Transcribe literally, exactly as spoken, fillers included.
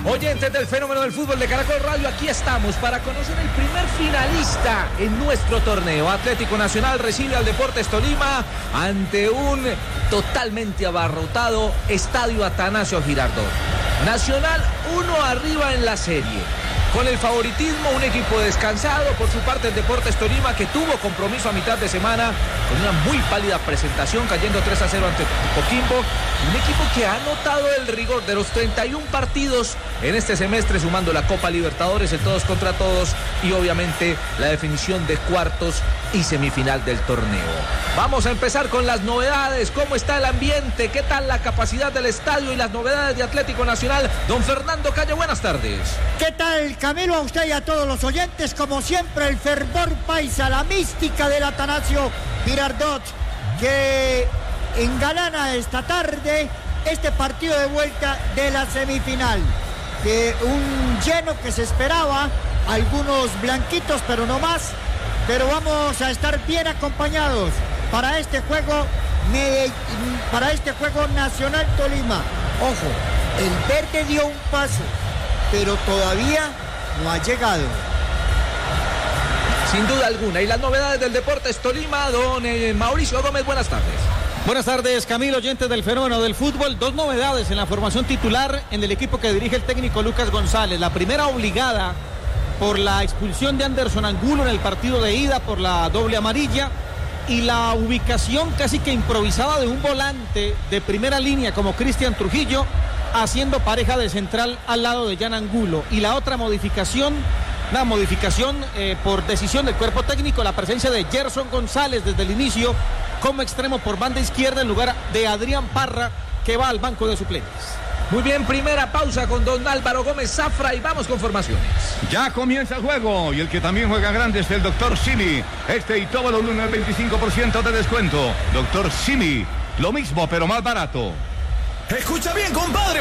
Oyentes del fenómeno del fútbol de Caracol Radio, aquí estamos para conocer el primer finalista en nuestro torneo. Atlético Nacional recibe al Deportes Tolima ante un totalmente abarrotado Estadio Atanasio Girardot. Nacional uno arriba en la serie. Con el favoritismo, un equipo descansado. Por su parte, el Deportes Tolima, que tuvo compromiso a mitad de semana, con una muy pálida presentación, cayendo tres a cero ante Coquimbo. Un equipo que ha notado el rigor de los treinta y un partidos en este semestre, sumando la Copa Libertadores, el todos contra todos, y obviamente la definición de cuartos y semifinal del torneo. Vamos a empezar con las novedades. ¿Cómo está el ambiente? ¿Qué tal la capacidad del estadio y las novedades de Atlético Nacional? Don Fernando Calle, buenas tardes. ¿Qué tal, Camilo? A usted y a todos los oyentes, como siempre, el fervor paisa, la mística del Atanasio Girardot, que engalana esta tarde este partido de vuelta de la semifinal. De un lleno que se esperaba, algunos blanquitos, pero no más. Pero vamos a estar bien acompañados para este juego, para este juego Nacional Tolima. Ojo, el verde dio un paso, pero todavía no ha llegado. Sin duda alguna. Y las novedades del Deportes Tolima, don eh, Mauricio Gómez, buenas tardes. Buenas tardes, Camilo, oyentes del fenómeno del fútbol. Dos novedades en la formación titular en el equipo que dirige el técnico Lucas González. La primera, obligada por la expulsión de Anderson Angulo en el partido de ida por la doble amarilla, y la ubicación casi que improvisada de un volante de primera línea como Cristian Trujillo, haciendo pareja de central al lado de Jan Angulo. Y la otra modificación, una modificación eh, por decisión del cuerpo técnico, la presencia de Gerson González desde el inicio como extremo por banda izquierda en lugar de Adrián Parra, que va al banco de suplentes. Muy bien, primera pausa con don Álvaro Gómez Zafra y vamos con formaciones. Ya comienza el juego y el que también juega grande es el doctor Simi. Este y todos los lunes veinticinco por ciento de descuento. doctor Simi, lo mismo pero más barato. Escucha bien, compadre.